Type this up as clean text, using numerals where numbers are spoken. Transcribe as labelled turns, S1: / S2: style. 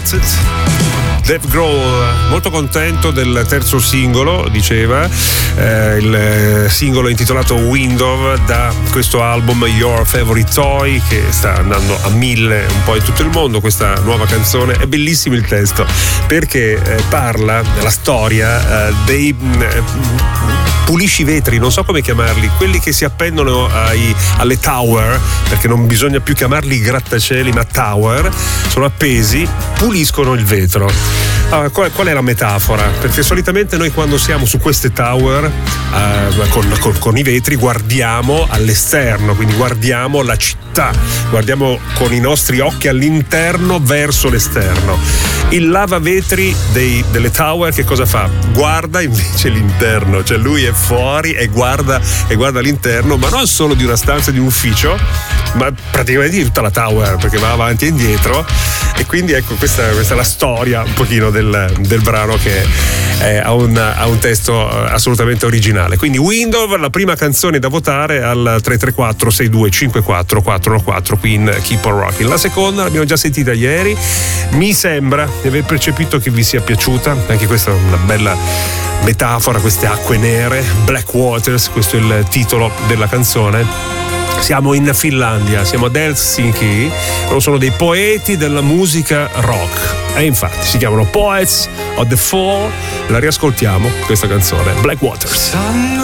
S1: Melted. Dave Grohl, molto contento del terzo singolo, diceva, il singolo intitolato Window da questo album Your Favorite Toy, che sta andando a 1000 un po' in tutto il mondo. Questa nuova canzone è bellissimo il testo, perché parla della storia dei pulisci vetri, non so come chiamarli, quelli che si appendono alle tower, perché non bisogna più chiamarli grattacieli ma tower, sono appesi, puliscono il vetro. Allora, qual è la metafora? Perché solitamente noi quando siamo su queste tower con i vetri guardiamo all'esterno, quindi guardiamo la città, guardiamo con i nostri occhi all'interno verso l'esterno. Il lavavetri delle tower che cosa fa? Guarda invece l'interno, cioè lui è fuori e guarda l'interno, ma non solo di una stanza di un ufficio, ma praticamente di tutta la tower, perché va avanti e indietro. E quindi ecco, questa è la storia un pochino del brano, che ha un testo assolutamente originale. Quindi Window, la prima canzone da votare al 334 6254 414, Queen, Keep on Rocking. La seconda l'abbiamo già sentita ieri, mi sembra di aver percepito che vi sia piaciuta, anche questa è una bella metafora, queste acque nere, Black Waters, questo è il titolo della canzone. Siamo in Finlandia, siamo ad Helsinki, loro sono dei poeti della musica rock e infatti si chiamano Poets of the Fall. La riascoltiamo questa canzone, Black Waters.